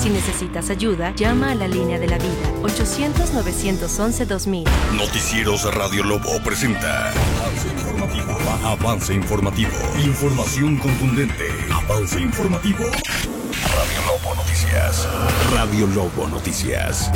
Si necesitas ayuda, llama a la línea de la vida, 800-911-2000. Noticieros Radio Lobo presenta Avance Informativo. Avance Informativo. Información contundente. Avance Informativo. Radio Lobo Noticias. Radio Lobo Noticias.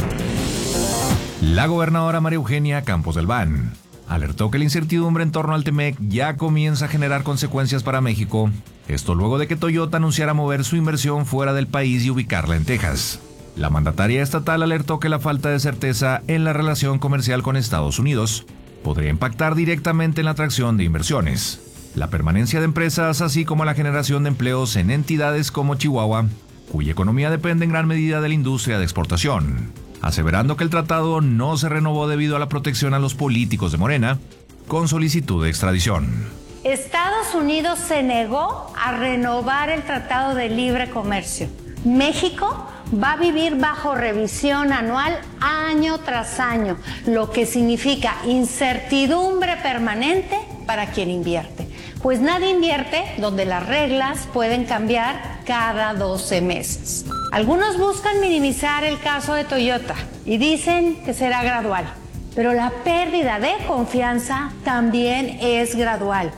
La gobernadora María Eugenia Campos del Ban alertó que la incertidumbre en torno al TEMEC ya comienza a generar consecuencias para México. Esto luego de que Toyota anunciara mover su inversión fuera del país y ubicarla en Texas. La mandataria estatal alertó que la falta de certeza en la relación comercial con Estados Unidos podría impactar directamente en la atracción de inversiones, la permanencia de empresas, así como la generación de empleos en entidades como Chihuahua, cuya economía depende en gran medida de la industria de exportación, aseverando que el tratado no se renovó debido a la protección a los políticos de Morena con solicitud de extradición. Estados Unidos se negó a renovar el Tratado de Libre Comercio. México va a vivir bajo revisión anual año tras año, lo que significa incertidumbre permanente para quien invierte. Pues nadie invierte donde las reglas pueden cambiar cada 12 meses. Algunos buscan minimizar el caso de Toyota y dicen que será gradual, pero la pérdida de confianza también es gradual.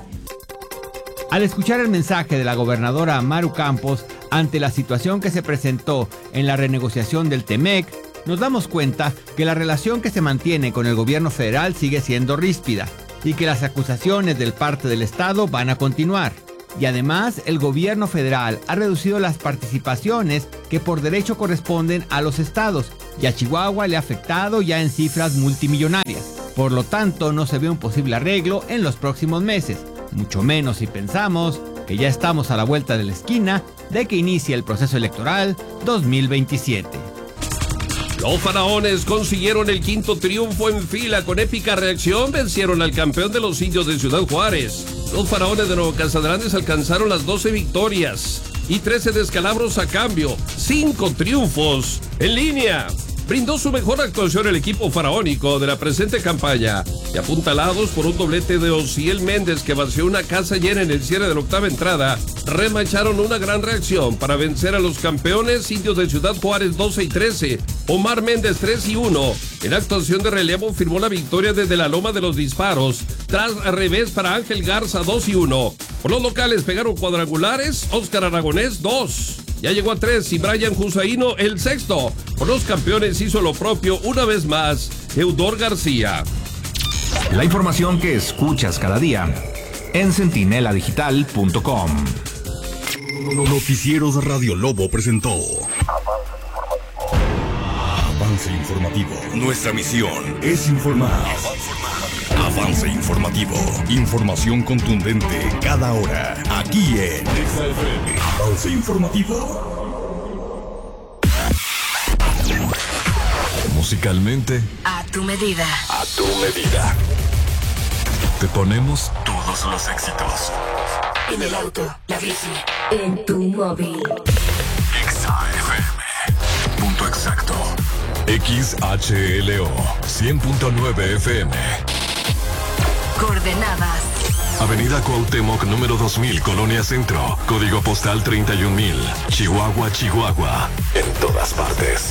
Al escuchar el mensaje de la gobernadora Maru Campos ante la situación que se presentó en la renegociación del TEMEC, nos damos cuenta que la relación que se mantiene con el gobierno federal sigue siendo ríspida y que las acusaciones del parte del Estado van a continuar. Y además, el gobierno federal ha reducido las participaciones que por derecho corresponden a los estados, y a Chihuahua le ha afectado ya en cifras multimillonarias. Por lo tanto, no se ve un posible arreglo en los próximos meses, mucho menos si pensamos que ya estamos a la vuelta de la esquina de que inicie el proceso electoral 2027. Los faraones consiguieron el quinto triunfo en fila. Con épica reacción vencieron al campeón de los indios de Ciudad Juárez. Los faraones de Nuevo Casadrantes alcanzaron las 12 victorias y 13 descalabros a cambio. 5 triunfos en línea. Brindó su mejor actuación el equipo faraónico de la presente campaña, y apuntalados por un doblete de Osiel Méndez, que vació una casa llena en el cierre de la octava entrada, remacharon una gran reacción para vencer a los campeones indios de Ciudad Juárez 12 y 13. Omar Méndez 3 y 1. En actuación de relevo firmó la victoria desde la loma de los disparos, tras revés para Ángel Garza 2 y 1. Por los locales pegaron cuadrangulares Óscar Aragonés 2. Ya llegó a 3 y Brian Husaino el sexto. Por los campeones hizo lo propio una vez más Eudor García. La información que escuchas cada día en centineladigital.com. Noticieros Radio Lobo presentó Avance Informativo. Nuestra misión es informar. Avance Informativo. Información contundente cada hora. Aquí en Avance Informativo. Musicalmente, A tu medida. a tu medida. Te ponemos Todos los éxitos. En el auto, la bici, en tu móvil. XAFM. Punto exacto. XHLO 100.9 FM. Coordenadas. Avenida Cuauhtémoc, número 2000, Colonia Centro. Código postal 31000. Chihuahua, Chihuahua. En todas partes.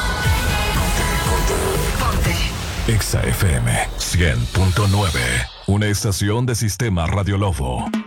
Ponte. XAFM 100.9. Una estación de Sistema Radio Lobo.